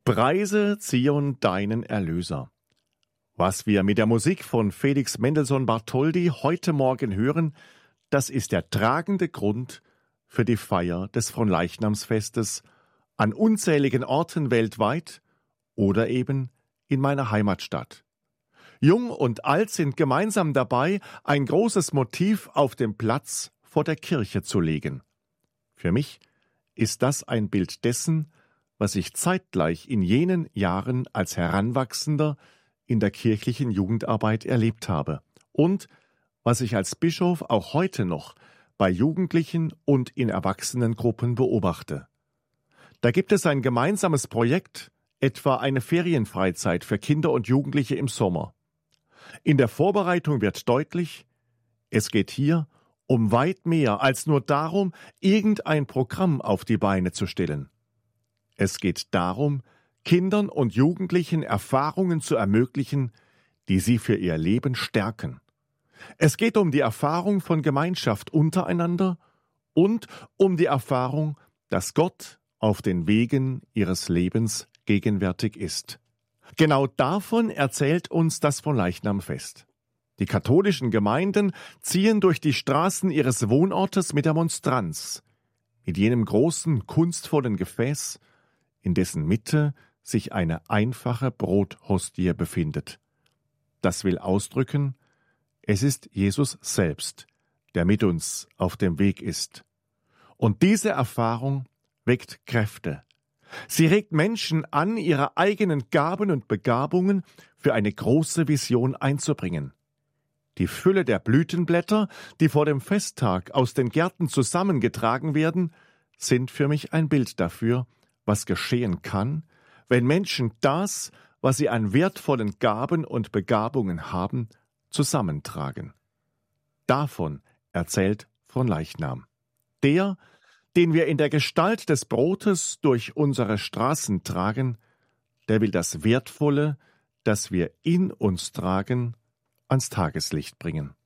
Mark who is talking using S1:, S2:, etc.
S1: Preise Zion deinen Erlöser. Was wir mit der Musik von Felix Mendelssohn Bartholdy heute Morgen hören, das ist der tragende Grund für die Feier des Fronleichnamsfestes an unzähligen Orten weltweit oder eben in meiner Heimatstadt. Jung und alt sind gemeinsam dabei, ein großes Motiv auf den Platz vor der Kirche zu legen. Für mich ist das ein Bild dessen, was ich zeitgleich in jenen Jahren als Heranwachsender in der kirchlichen Jugendarbeit erlebt habe und was ich als Bischof auch heute noch bei Jugendlichen und in Erwachsenengruppen beobachte. Da gibt es ein gemeinsames Projekt, etwa eine Ferienfreizeit für Kinder und Jugendliche im Sommer. In der Vorbereitung wird deutlich, es geht hier um weit mehr als nur darum, irgendein Programm auf die Beine zu stellen. Es geht darum, Kindern und Jugendlichen Erfahrungen zu ermöglichen, die sie für ihr Leben stärken. Es geht um die Erfahrung von Gemeinschaft untereinander und um die Erfahrung, dass Gott auf den Wegen ihres Lebens gegenwärtig ist. Genau davon erzählt uns das Fronleichnamfest. Die katholischen Gemeinden ziehen durch die Straßen ihres Wohnortes mit der Monstranz, mit jenem großen, kunstvollen Gefäß, in dessen Mitte sich eine einfache Brothostie befindet. Das will ausdrücken, es ist Jesus selbst, der mit uns auf dem Weg ist. Und diese Erfahrung weckt Kräfte. Sie regt Menschen an, ihre eigenen Gaben und Begabungen für eine große Vision einzubringen. Die Fülle der Blütenblätter, die vor dem Festtag aus den Gärten zusammengetragen werden, sind für mich ein Bild dafür, was geschehen kann, wenn Menschen das, was sie an wertvollen Gaben und Begabungen haben, zusammentragen. Davon erzählt Fronleichnam. Der, den wir in der Gestalt des Brotes durch unsere Straßen tragen, der will das Wertvolle, das wir in uns tragen, ans Tageslicht bringen.